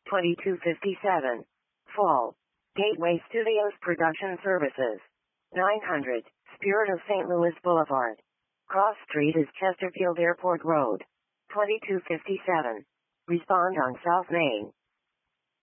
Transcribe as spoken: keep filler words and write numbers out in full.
twenty-two fifty-seven. Fall. Gateway Studios Production Services. nine hundred, Spirit of Saint Louis Boulevard. Cross Street is Chesterfield Airport Road. twenty-two fifty-seven. Respond on South Main.